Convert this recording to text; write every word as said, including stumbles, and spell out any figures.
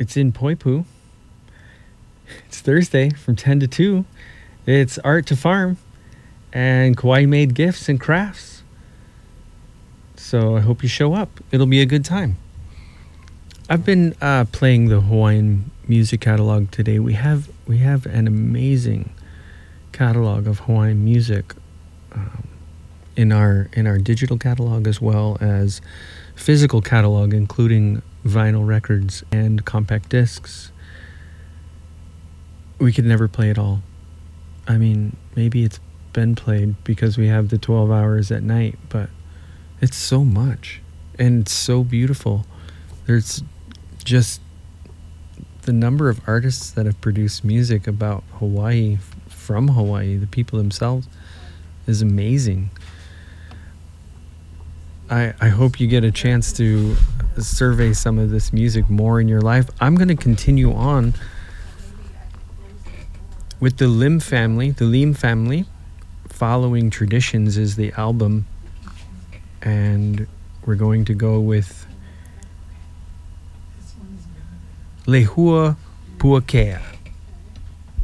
It's in Poipu. It's Thursday from ten to two. It's Art to Farm and Kauai made gifts and crafts. So I hope you show up. It'll be a good time. I've been uh, playing the Hawaiian music catalog today. We have we have an amazing catalog of Hawaiian music um, in our in our digital catalog as well as physical catalog, including vinyl records and compact discs. We could never play it all. I mean, maybe it's been played because we have the twelve hours at night, but it's so much and it's so beautiful. There's just the number of artists that have produced music about Hawaii, from Hawaii, the people themselves, is amazing. I, I hope you get a chance to survey some of this music more in your life. I'm going to continue on with the Lim family. The Lim family, Following Traditions is the album. And we're going to go with Lehua Puakea.